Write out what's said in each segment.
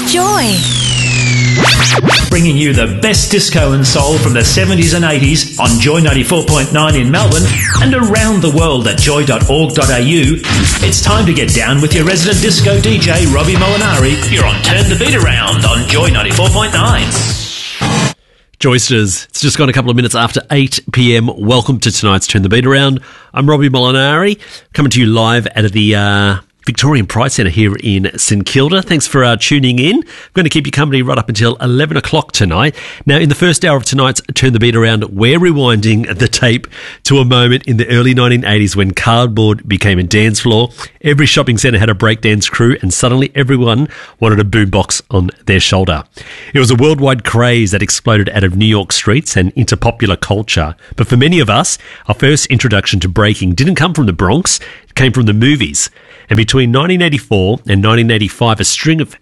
Joy. Bringing you the best disco and soul from the 70s and 80s on Joy 94.9 in Melbourne and around the world at joy.org.au. It's time to get down with your resident disco DJ, Robbie Molinari. You're on Turn the Beat Around on Joy 94.9. Joysters, it's just gone a couple of minutes after 8 p.m. Welcome to tonight's Turn the Beat Around. I'm Robbie Molinari, coming to you live out of the Victorian Pride Centre here in St Kilda. Thanks for tuning in. I'm going to keep you company right up until 11 o'clock tonight. Now, in the first hour of tonight's Turn the Beat Around, we're rewinding the tape to a moment in the early 1980s when cardboard became a dance floor. Every shopping centre had a breakdance crew, and suddenly everyone wanted a boombox on their shoulder. It was a worldwide craze that exploded out of New York streets and into popular culture. But for many of us, our first introduction to breaking didn't come from the Bronx, it came from the movies. And between 1984 and 1985, a string of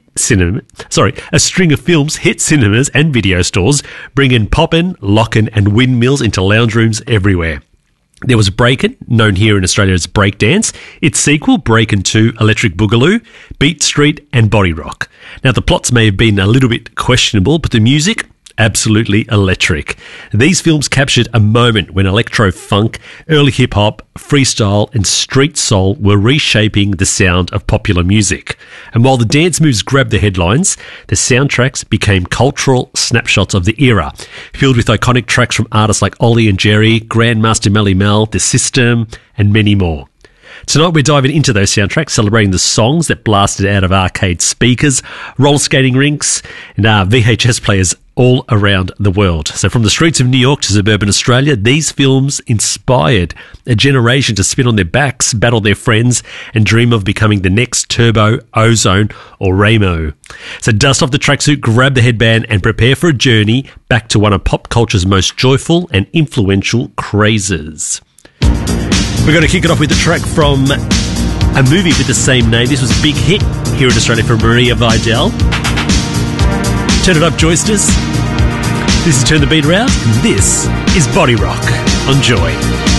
films hit cinemas and video stores, bringing poppin', lockin', and windmills into lounge rooms everywhere. There was Breakin', known here in Australia as Breakdance, its sequel, Breakin' 2, Electric Boogaloo, Beat Street, and Body Rock. Now, the plots may have been a little bit questionable, but the music, absolutely electric. These films captured a moment when electro-funk, early hip-hop, freestyle and street soul were reshaping the sound of popular music. And while the dance moves grabbed the headlines, the soundtracks became cultural snapshots of the era, filled with iconic tracks from artists like Ollie and Jerry, Grandmaster Melly Mel, The System, and many more. Tonight we're diving into those soundtracks, celebrating the songs that blasted out of arcade speakers, roller skating rinks, and VHS players all around the world. So from the streets of New York to suburban Australia, these films inspired a generation to spin on their backs, battle their friends, and dream of becoming the next Turbo, Ozone, or Ramo. So dust off the tracksuit, grab the headband, and prepare for a journey back to one of pop culture's most joyful and influential crazes. We're going to kick it off with a track from a movie with the same name. This was a big hit here in Australia for Maria Vidal. Turn it up, Joysters. This is Turn the Beat Around. This is Body Rock on Joy.